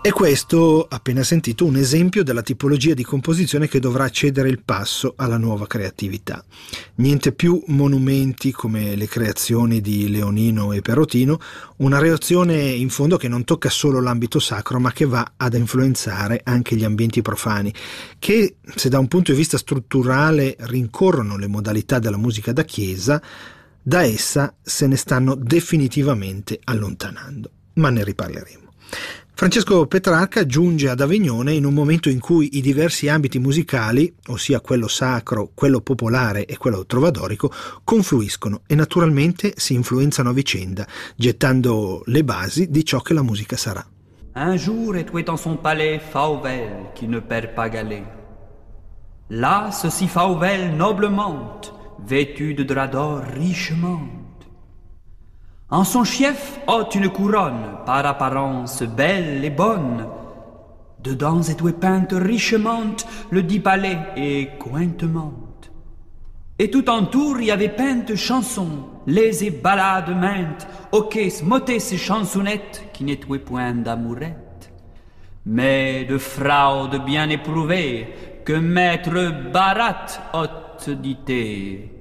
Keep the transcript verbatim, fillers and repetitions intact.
E questo, appena sentito, un esempio della tipologia di composizione che dovrà cedere il passo alla nuova creatività. Niente più monumenti come le creazioni di Leonino e Perotino, una reazione in fondo che non tocca solo l'ambito sacro ma che va ad influenzare anche gli ambienti profani, che se da un punto di vista strutturale rincorrono le modalità della musica da chiesa, da essa se ne stanno definitivamente allontanando. Ma ne riparleremo. Francesco Petrarca giunge ad Avignone in un momento in cui i diversi ambiti musicali, ossia quello sacro, quello popolare e quello trovadorico, confluiscono e naturalmente si influenzano a vicenda, gettando le basi di ciò che la musica sarà. Un jour était dans son palais Fauvel qui ne perd pas galet. Là, ceci Fauvel noblement, vêtu de drap d'or richement. En son fief haute une couronne, par apparence belle et bonne. Dedans était peinte richement le dit palais et cointement. Et tout entour y avait peinte chansons, les et ballades maintes, hoquets, motesses et chansonnettes, qui n'étaient point d'amourette, mais de fraude bien éprouvée, que maître Barat haute dité.